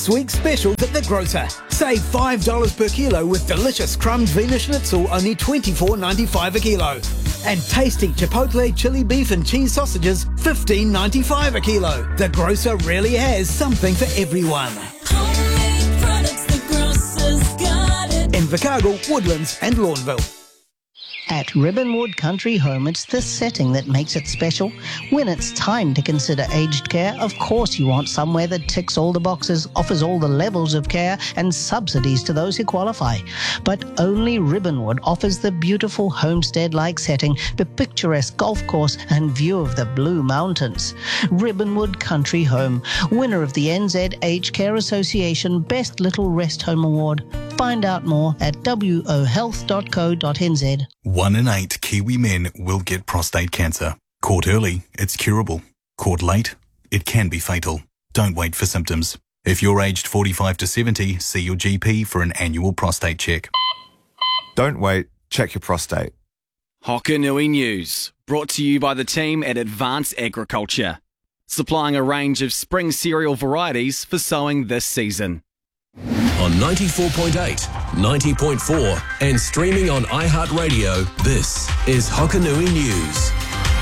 This week's specials at the grocer. Save $5 per kilo with delicious crumbed Wiener Schnitzel, only $24.95 a kilo. And tasty Chipotle chili beef and cheese sausages, $15.95 a kilo. The grocer really has something for everyone. Homemade products, the grocer's got it. Invercargill, Woodlands and Lawnville. At Ribbonwood Country Home, it's the setting that makes it special. When it's time to consider aged care, of course you want somewhere that ticks all the boxes, offers all the levels of care and subsidies to those who qualify. But only Ribbonwood offers the beautiful homestead-like setting, the picturesque golf course and view of the Blue Mountains. Ribbonwood Country Home, winner of the NZ Aged Care Association Best Little Rest Home Award. Find out more at wohealth.co.nz. 1 in 8 Kiwi men will get prostate cancer. Caught early, it's curable. Caught late, it can be fatal. Don't wait for symptoms. If you're aged 45 to 70, see your GP for an annual prostate check. Don't wait, check your prostate. Hokanui News, brought to you by the team at Advanced Agriculture, supplying a range of spring cereal varieties for sowing this season. On 94.8, 90.4 and streaming on iHeartRadio, this is Hokanui News.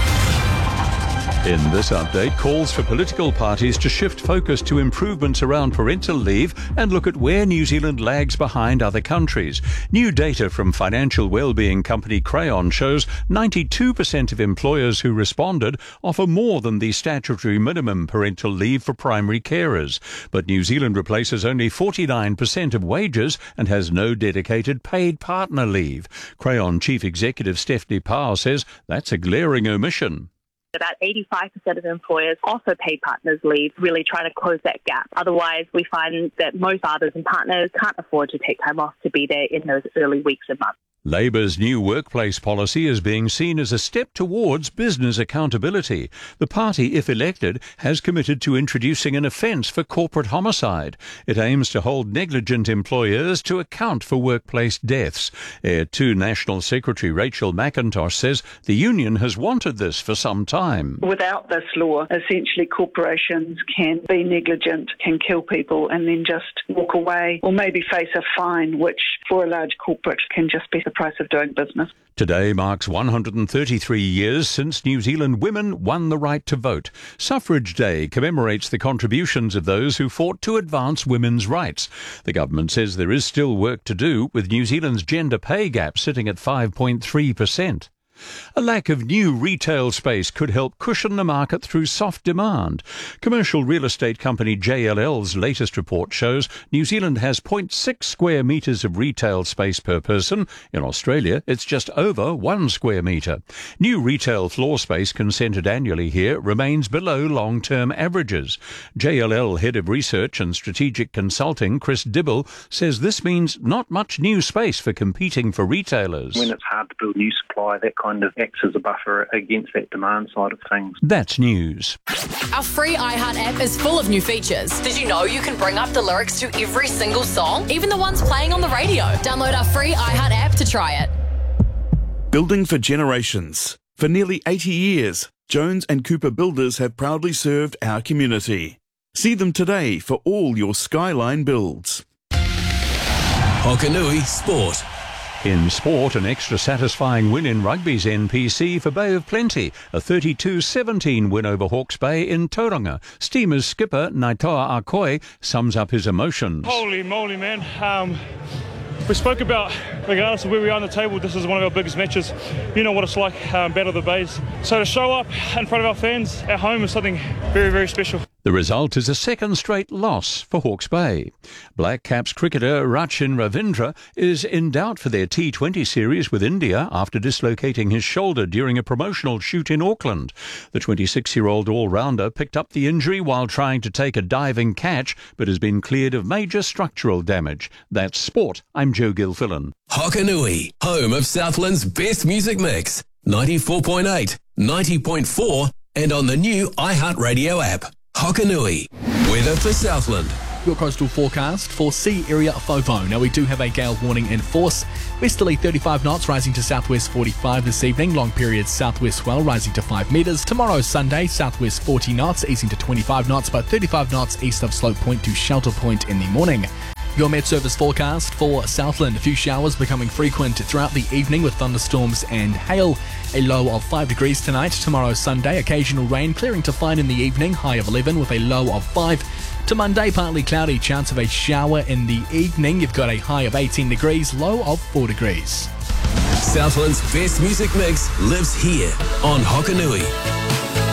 In this update, calls for political parties to shift focus to improvements around parental leave and look at where New Zealand lags behind other countries. New data from financial wellbeing company Crayon shows 92% of employers who responded offer more than the statutory minimum parental leave for primary carers. But New Zealand replaces only 49% of wages and has no dedicated paid partner leave. Crayon Chief Executive Stephanie Powell says that's a glaring omission. About 85% of employers also pay partners leave, really trying to close that gap. Otherwise, we find that most fathers and partners can't afford to take time off to be there in those early weeks and months. Labour's new workplace policy is being seen as a step towards business accountability. The party, if elected, has committed to introducing an offence for corporate homicide. It aims to hold negligent employers to account for workplace deaths. Air 2 National Secretary Rachel McIntosh says the union has wanted this for some time. Without this law, essentially corporations can be negligent, can kill people and then just walk away or maybe face a fine, which for a large corporate can just be the price of doing business. Today marks 133 years since New Zealand women won the right to vote. Suffrage Day commemorates the contributions of those who fought to advance women's rights. The government says there is still work to do, with New Zealand's gender pay gap sitting at 5.3%. A lack of new retail space could help cushion the market through soft demand. Commercial real estate company JLL's latest report shows New Zealand has 0.6 square metres of retail space per person. In Australia, it's just over 1 square metre. New retail floor space consented annually here remains below long-term averages. JLL Head of Research and Strategic Consulting, Chris Dibble, says this means not much new space for competing for retailers. When it's hard to build new supply, that kind of acts as a buffer against that demand side of things. That's news. Our free iHeart app is full of new features. Did you know you can bring up the lyrics to every single song, even the ones playing on the radio? Download our free iHeart app to try it. Building for generations. For nearly 80 years, Jones and Cooper Builders have proudly served our community. See them today for all your Skyline builds. Hokanui Sport. In sport, an extra satisfying win in rugby's NPC for Bay of Plenty, a 32-17 win over Hawke's Bay in Tauranga. Steamers skipper Naitoa Akoi sums up his emotions. Holy moly, man. We spoke about, regardless of where we are on the table, this is one of our biggest matches. You know what it's like, Battle of the Bays. So to show up in front of our fans at home is something very, very special. The result is a second straight loss for Hawke's Bay. Black Caps cricketer Rachin Ravindra is in doubt for their T20 series with India after dislocating his shoulder during a promotional shoot in Auckland. The 26-year-old all-rounder picked up the injury while trying to take a diving catch, but has been cleared of major structural damage. That's sport. I'm Joe Gilfillan. Hokanui, home of Southland's best music mix. 94.8, 90.4 and on the new iHeartRadio app. Hokanui, weather for Southland. Your coastal forecast for sea area FOFO. Now we do have a gale warning in force. Westerly 35 knots rising to southwest 45 this evening. Long period southwest swell rising to 5 metres. Tomorrow Sunday southwest 40 knots easing to 25 knots, but 35 knots east of Slope Point to Shelter Point in the morning. Your Met Service forecast for Southland. A few showers becoming frequent throughout the evening with thunderstorms and hail. A low of 5 degrees tonight. Tomorrow Sunday, occasional rain clearing to fine in the evening. High of 11 with a low of 5. To Monday, partly cloudy, chance of a shower in the evening. You've got a high of 18 degrees, low of 4 degrees. Southland's best music mix lives here on Hokanui.